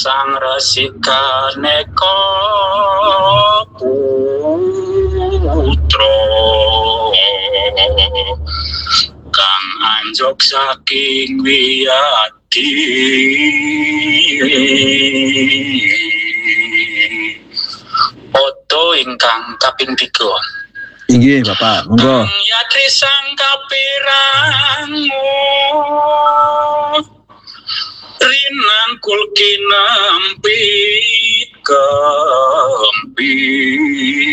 Sang Rasika Neko Putra kang anjok saking wiyadi foto ingkang kaping 3. Inggih Bapak, monggo. Yatri sang kapirangu rinangkul kinampi kempi